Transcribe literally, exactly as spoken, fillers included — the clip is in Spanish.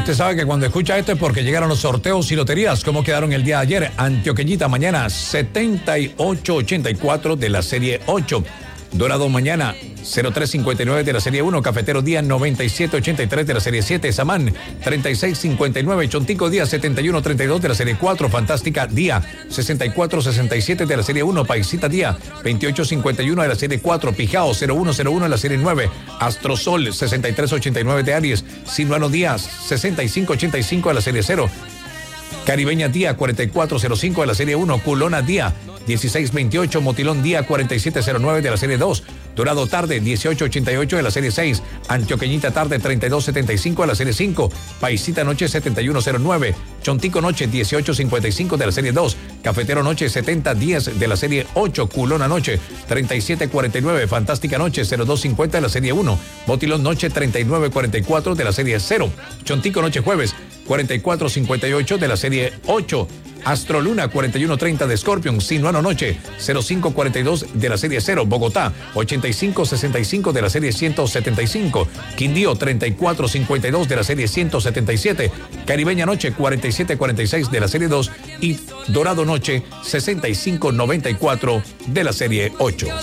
usted sabe que cuando escucha esto es porque llegaron los sorteos y loterías. ¿Cómo quedaron el día de ayer? Antioqueñita mañana setenta y ocho ochenta y cuatro de la serie ocho. Dorado mañana cero tres cincuenta y nueve de la serie uno. Cafetero día noventa y siete ochenta y tres de la serie siete. Samán treinta y seis cincuenta y nueve. Chontico día setenta y uno treinta y dos de la serie cuatro. Fantástica día sesenta y cuatro sesenta y siete de la serie uno. Paisita día veintiocho cincuenta y uno de la serie cuatro. Pijao cero uno cero uno de la serie nueve. Astrosol sesenta y tres ochenta y nueve de Aries. Sinuano Díaz sesenta y cinco ochenta y cinco de la serie cero. Caribeña día cuarenta y cuatro cero cinco de la serie uno. Culona día dieciséis veintiocho. Motilón día cuarenta y siete cero nueve de la serie dos. Dorado tarde dieciocho ochenta y ocho de la serie seis. Antioqueñita tarde treinta y dos setenta y cinco de la serie cinco. Paisita noche setenta y uno cero nueve. Chontico noche dieciocho cincuenta y cinco de la serie dos. Cafetero noche setenta diez de la serie ocho. Culona noche treinta y siete cuarenta y nueve. Fantástica noche cero dos cincuenta de la serie uno. Motilón noche treinta y nueve cuarenta y cuatro de la serie cero. Chontico noche jueves cuarenta y cuatro cincuenta y ocho de la serie ocho. Astroluna cuarenta y uno treinta de Scorpion. Sinuano noche cero cinco cuarenta y dos de la serie cero. Bogotá ochenta y cinco sesenta y cinco de la serie ciento setenta y cinco. Quindío treinta y cuatro cincuenta y dos de la serie ciento setenta y siete. Caribeña noche cuarenta y siete cuarenta y seis de la serie dos. Y Dorado noche sesenta y cinco noventa y cuatro de la serie ocho.